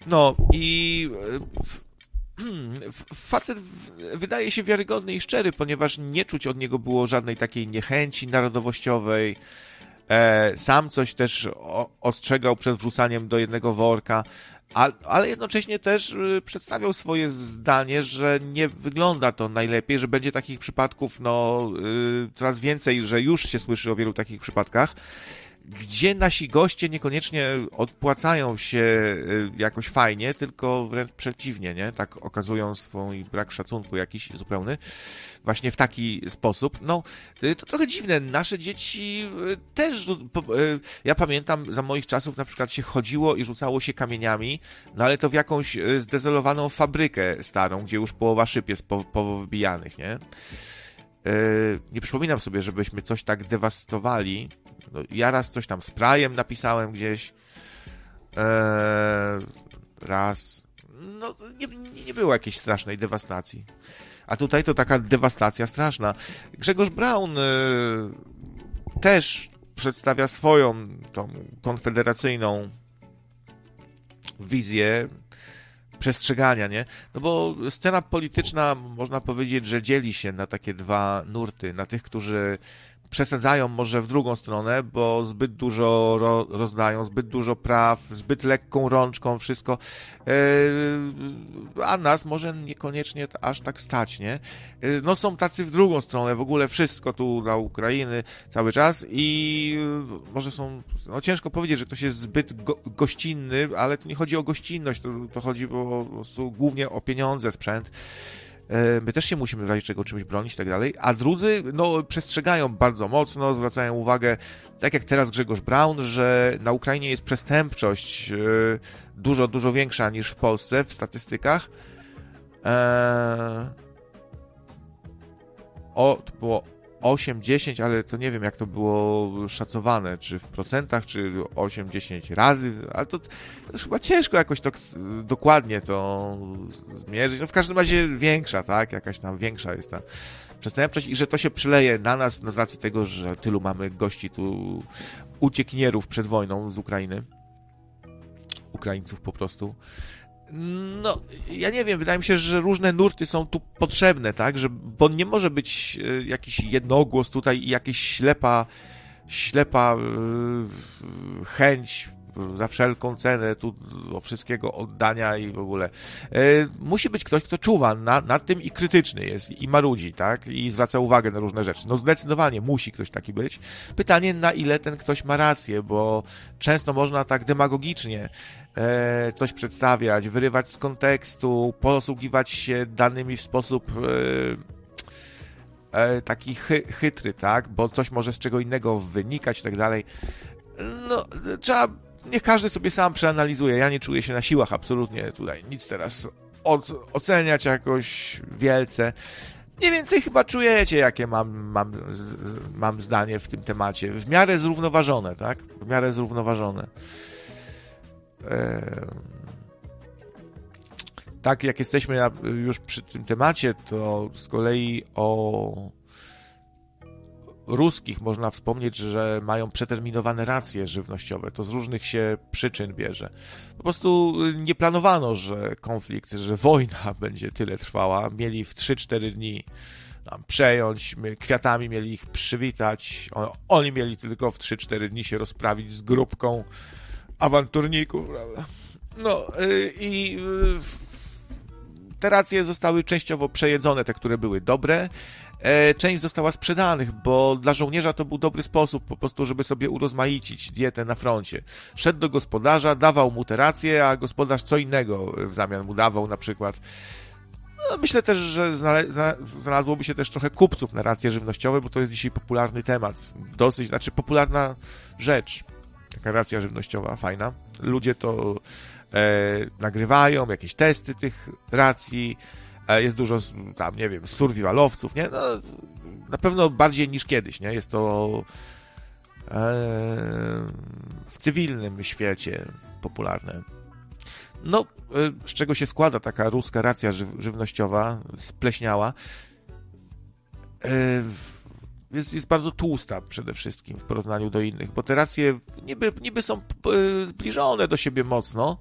No i facet wydaje się wiarygodny i szczery, ponieważ nie czuć od niego było żadnej takiej niechęci narodowościowej. Sam coś też ostrzegał przed wrzucaniem do jednego worka, ale jednocześnie też przedstawiał swoje zdanie, że nie wygląda to najlepiej, że będzie takich przypadków coraz więcej, że już się słyszy o wielu takich przypadkach, gdzie nasi goście niekoniecznie odpłacają się jakoś fajnie, tylko wręcz przeciwnie, nie? Tak okazują swój brak szacunku jakiś zupełny, właśnie w taki sposób. No, to trochę dziwne. Nasze dzieci też, ja pamiętam za moich czasów na przykład się chodziło i rzucało się kamieniami, no ale to w jakąś zdezolowaną fabrykę starą, gdzie już połowa szyb jest powybijanych, nie? Nie przypominam sobie, żebyśmy coś tak dewastowali. No, ja raz coś tam sprayem napisałem gdzieś. Raz. No, nie było jakiejś strasznej dewastacji. A tutaj to taka dewastacja straszna. Grzegorz Braun też przedstawia swoją tą konfederacyjną wizję przestrzegania, nie? No bo scena polityczna, można powiedzieć, że dzieli się na takie dwa nurty. Na tych, którzy przesadzają może w drugą stronę, bo zbyt dużo rozdają, zbyt dużo praw, zbyt lekką rączką wszystko, a nas może niekoniecznie aż tak stać, nie? No są tacy w drugą stronę, w ogóle wszystko tu na Ukrainy cały czas i może są, no ciężko powiedzieć, że ktoś jest zbyt gościnny, ale to nie chodzi o gościnność, to chodzi po prostu głównie o pieniądze, sprzęt. My też się musimy w razie czego czymś bronić i tak dalej, a drudzy, no, przestrzegają bardzo mocno, zwracają uwagę, tak jak teraz Grzegorz Braun, że na Ukrainie jest przestępczość dużo większa niż w Polsce w statystykach. To było 8-10, ale to nie wiem, jak to było szacowane, czy w procentach, czy 8-10 razy, ale to jest chyba ciężko jakoś tak dokładnie to zmierzyć. No w każdym razie większa, tak? Jakaś tam większa jest ta przestępczość i że to się przeleje na nas z racji tego, że tylu mamy gości tu, uciekinierów przed wojną z Ukrainy. Ukraińców po prostu. No, ja nie wiem, wydaje mi się, że różne nurty są tu potrzebne, tak, bo nie może być jakiś jednogłos tutaj i jakaś ślepa chęć za wszelką cenę tu do wszystkiego oddania i w ogóle. Musi być ktoś, kto czuwa nad tym i krytyczny jest i marudzi, tak, i zwraca uwagę na różne rzeczy. No zdecydowanie musi ktoś taki być. Pytanie, na ile ten ktoś ma rację, bo często można tak demagogicznie coś przedstawiać, wyrywać z kontekstu, posługiwać się danymi w sposób taki chytry, tak, bo coś może z czego innego wynikać i tak dalej. No, niech każdy sobie sam przeanalizuje. Ja nie czuję się na siłach absolutnie tutaj nic teraz oceniać jakoś wielce. Mniej więcej chyba czujecie, jakie mam zdanie w tym temacie. W miarę zrównoważone, tak? W miarę zrównoważone. Tak, jak jesteśmy już przy tym temacie, to z kolei o ruskich można wspomnieć, że mają przeterminowane racje żywnościowe. To z różnych się przyczyn bierze. Po prostu nie planowano, że konflikt, że wojna będzie tyle trwała. Mieli w 3-4 dni nam przejąć, my kwiatami mieli ich przywitać. Oni mieli tylko w 3-4 dni się rozprawić z grupką awanturników, prawda? No i te racje zostały częściowo przejedzone, te, które były dobre. Część została sprzedanych, bo dla żołnierza to był dobry sposób po prostu, żeby sobie urozmaicić dietę na froncie. Szedł do gospodarza, dawał mu te racje, a gospodarz co innego w zamian mu dawał, na przykład. No, myślę też, że znalazłoby się też trochę kupców na racje żywnościowe, bo to jest dzisiaj popularny temat. Popularna rzecz. Taka racja żywnościowa, fajna. Ludzie to nagrywają, jakieś testy tych racji. Jest dużo tam, nie wiem, survivalowców, nie? No, na pewno bardziej niż kiedyś, nie? Jest to w cywilnym świecie popularne. No, z czego się składa taka ruska racja żywnościowa, spleśniała? Jest bardzo tłusta przede wszystkim w porównaniu do innych, bo te racje niby są zbliżone do siebie mocno,